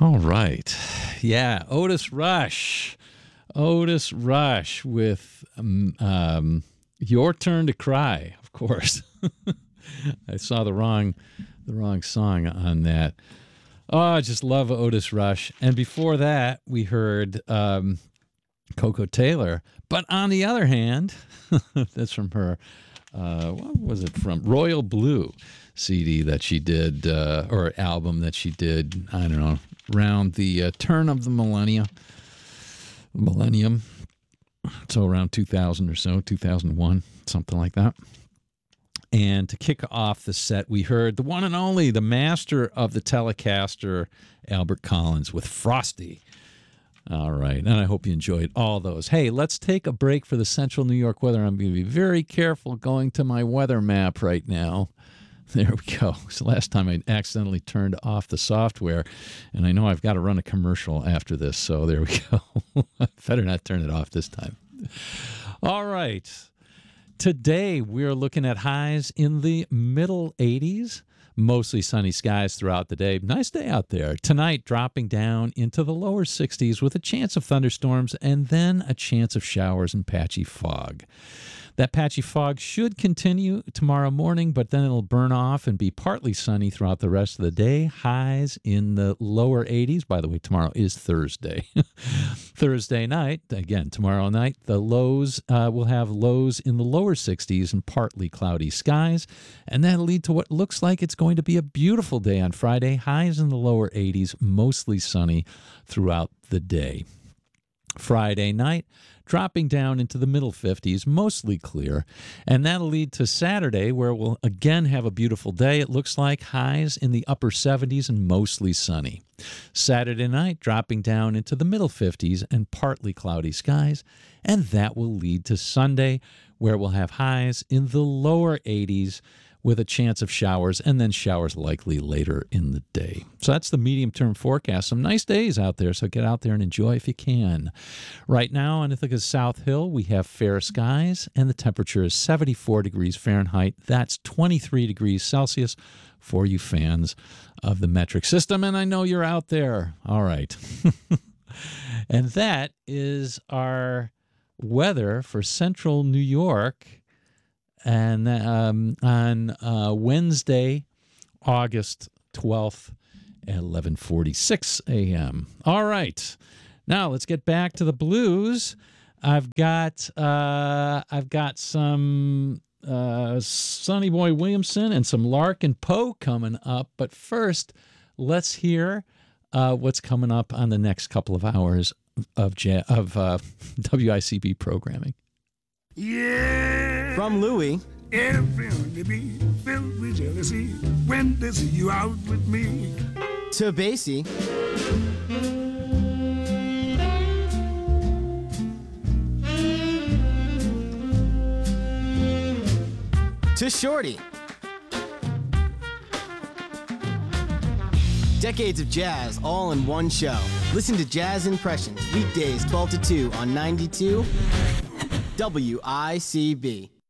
All right. Yeah, Otis Rush. Otis Rush with Your Turn to Cry, of course. I saw the wrong song on that. Oh, I just love Otis Rush. And before that, we heard Coco Taylor. But on the other hand, that's from her, what was it from? Royal Blue CD that she did, or album that she did, I don't know, around the turn of the millennium. So around 2000 or so, 2001, something like that. And to kick off the set, we heard the one and only, the master of the Telecaster, Albert Collins, with Frosty. All right, and I hope you enjoyed all those. Hey, let's take a break for the Central New York weather. I'm going to be very careful going to my weather map right now. There we go. So last time I accidentally turned off the software, and I know I've got to run a commercial after this, so there we go. I better not turn it off this time. All right. Today, we're looking at highs in the middle 80s, mostly sunny skies throughout the day. Nice day out there. Tonight, dropping down into the lower 60s with a chance of thunderstorms and then a chance of showers and patchy fog. That patchy fog should continue tomorrow morning, but then it'll burn off and be partly sunny throughout the rest of the day. Highs in the lower 80s. By the way, tomorrow is Thursday. Thursday night, again, tomorrow night, the lows will have lows in the lower 60s and partly cloudy skies. And that'll lead to what looks like it's going to be a beautiful day on Friday. Highs in the lower 80s, mostly sunny throughout the day. Friday night, dropping down into the middle 50s, mostly clear. And that'll lead to Saturday, where we'll again have a beautiful day. It looks like highs in the upper 70s and mostly sunny. Saturday night, dropping down into the middle 50s and partly cloudy skies. And that will lead to Sunday, where we'll have highs in the lower 80s with a chance of showers, and then showers likely later in the day. So that's the medium-term forecast. Some nice days out there, so get out there and enjoy if you can. Right now on Ithaca's South Hill, we have fair skies, and the temperature is 74 degrees Fahrenheit. That's 23 degrees Celsius for you fans of the metric system, and I know you're out there. All right. And that is our weather for central New York. And on Wednesday, August 12th at 11:46 a.m. All right. Now let's get back to the blues. I've got some Sonny Boy Williamson and some Larkin Poe coming up. But first, let's hear what's coming up on the next couple of hours of WICB programming. Yeah. From Louis. Everyone be filled with jealousy when they see you out with me. To Basie. To Shorty. Decades of jazz all in one show. Listen to Jazz Impressions weekdays 12 to 2 on 92 WICB.